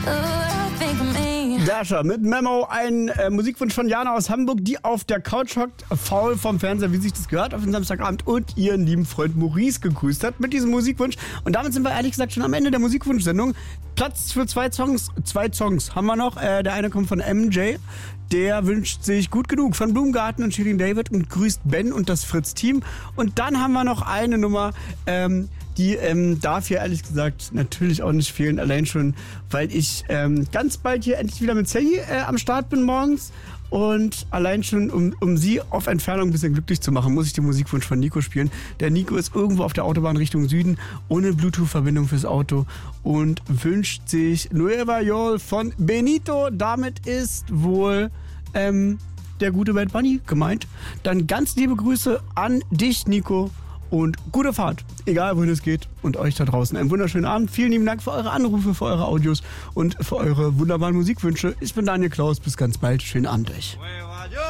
Dasher mit Memo, ein Musikwunsch von Jana aus Hamburg, die auf der Couch hockt, faul vom Fernseher, wie sich das gehört, auf den Samstagabend und ihren lieben Freund Maurice gegrüßt hat mit diesem Musikwunsch. Und damit sind wir ehrlich gesagt schon am Ende der Musikwunsch-Sendung. Platz für zwei Songs haben wir noch. Der eine kommt von MJ, der wünscht sich Gut genug von Blumengarten und Shirin David und grüßt Ben und das Fritz-Team. Und dann haben wir noch eine Nummer, die darf hier ehrlich gesagt natürlich auch nicht fehlen, allein schon, weil ich ganz bald hier endlich wieder mit Sally am Start bin morgens. Und allein schon, um sie auf Entfernung ein bisschen glücklich zu machen, muss ich den Musikwunsch von Nico spielen. Der Nico ist irgendwo auf der Autobahn Richtung Süden, ohne Bluetooth-Verbindung fürs Auto und wünscht sich Nueva York von Benito. Damit ist wohl der gute Bad Bunny gemeint. Dann ganz liebe Grüße an dich, Nico. Und gute Fahrt, egal wohin es geht. Und euch da draußen einen wunderschönen Abend. Vielen lieben Dank für eure Anrufe, für eure Audios und für eure wunderbaren Musikwünsche. Ich bin Daniel Klaus. Bis ganz bald. Schönen Abend euch.